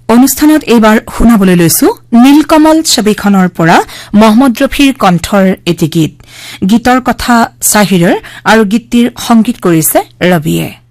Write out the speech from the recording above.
অনুষ্ঠানত এইবাৰ শুনাবলৈ লৈছো নীলকমল ছবিখনৰ পৰা মহম্মদ ৰফিৰ কণ্ঠৰ এটি গীত গীতৰ কথা চাহিৰৰ আৰু গীতটিৰ সংগীত কৰিছে ৰবিয়ে